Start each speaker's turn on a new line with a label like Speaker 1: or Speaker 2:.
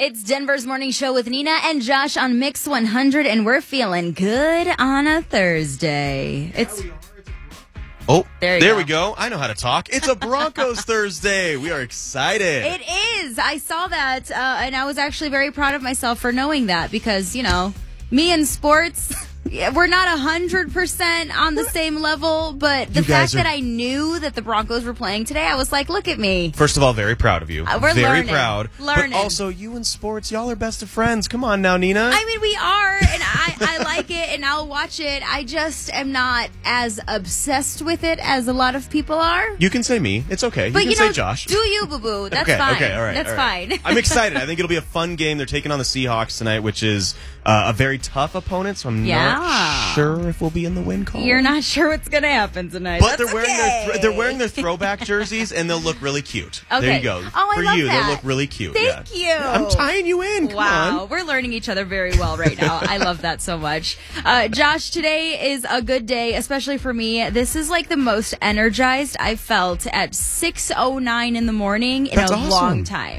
Speaker 1: It's Denver's Morning Show with Nina and Josh on Mix 100, and we're feeling good on a Thursday.
Speaker 2: There we go. I know how to talk. It's a Broncos Thursday. We are excited.
Speaker 1: It is. I saw that, and I was actually very proud of myself for knowing that because, me and sports, we're not 100% on the same level, but the fact that I knew that the Broncos were playing today, I was like, look at me.
Speaker 2: First of all, very proud of you.
Speaker 1: We're
Speaker 2: very
Speaker 1: learning.
Speaker 2: proud.
Speaker 1: Learning.
Speaker 2: But also, you and sports, y'all are best of friends. Come on now, Nina.
Speaker 1: I mean, we are, and I like it, and I'll watch it. I just am not as obsessed with it as a lot of people are.
Speaker 2: You can say me. It's okay.
Speaker 1: But
Speaker 2: you can say Josh.
Speaker 1: Do you, boo-boo. That's
Speaker 2: okay,
Speaker 1: fine.
Speaker 2: Okay, all right.
Speaker 1: That's fine.
Speaker 2: I'm excited. I think it'll be a fun game. They're taking on the Seahawks tonight, which is a very tough opponent, so I'm not sure if we'll be in the win column.
Speaker 1: You're not sure what's going to happen tonight.
Speaker 2: But
Speaker 1: That's
Speaker 2: they're wearing their throwback jerseys, and they'll look really cute.
Speaker 1: Okay.
Speaker 2: There you go.
Speaker 1: Oh,
Speaker 2: For
Speaker 1: I love
Speaker 2: you,
Speaker 1: that.
Speaker 2: they'll look really cute.
Speaker 1: Thank you.
Speaker 2: I'm tying you in. Come
Speaker 1: wow.
Speaker 2: on.
Speaker 1: We're learning each other very well right now. I love that so much. Josh, today is a good day, especially for me. This is like the most energized I've felt at 6:09 in the morning in
Speaker 2: That's
Speaker 1: a
Speaker 2: awesome.
Speaker 1: long time.